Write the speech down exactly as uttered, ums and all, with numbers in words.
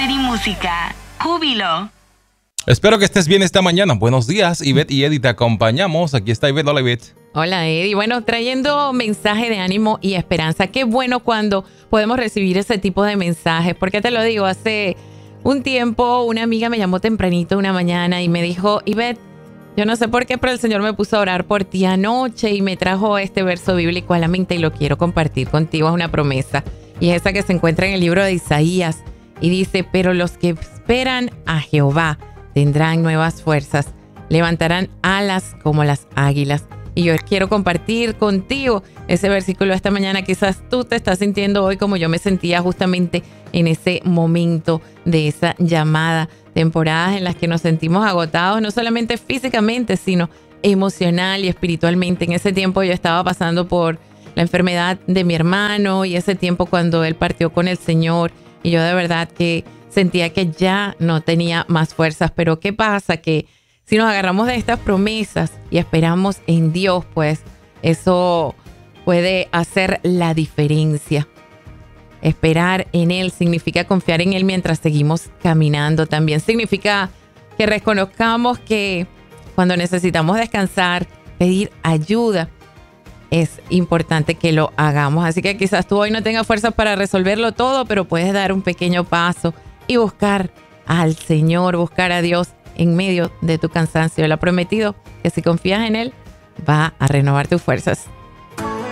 placer y música. Júbilo. Espero que estés bien esta mañana. Buenos días, Ivette y Eddie, te acompañamos. Aquí está Ivette. Hola, Ivette. Hola, Eddie. Bueno, trayendo mensaje de ánimo y esperanza. Qué bueno cuando podemos recibir ese tipo de mensajes. Porque te lo digo, hace un tiempo una amiga me llamó tempranito una mañana y me dijo, Ivette, yo no sé por qué, pero el Señor me puso a orar por ti anoche y me trajo este verso bíblico a la mente y lo quiero compartir contigo. Es una promesa. Y es esa que se encuentra en el libro de Isaías. Y dice, pero los que esperan a Jehová tendrán nuevas fuerzas, levantarán alas como las águilas. Y yo quiero compartir contigo ese versículo esta mañana. Quizás tú te estás sintiendo hoy como yo me sentía justamente en ese momento de esa llamada. Temporadas en las que nos sentimos agotados, no solamente físicamente, sino emocional y espiritualmente. En ese tiempo yo estaba pasando por la enfermedad de mi hermano y ese tiempo cuando él partió con el Señor. Y yo de verdad que sentía que ya no tenía más fuerzas. Pero ¿qué pasa? Que si nos agarramos de estas promesas y esperamos en Dios, pues eso puede hacer la diferencia. Esperar en Él significa confiar en Él mientras seguimos caminando. También significa que reconozcamos que cuando necesitamos descansar, pedir ayuda, es importante que lo hagamos. Así que quizás tú hoy no tengas fuerzas para resolverlo todo, pero puedes dar un pequeño paso y buscar al Señor, buscar a Dios en medio de tu cansancio. Él ha prometido que si confías en Él, va a renovar tus fuerzas.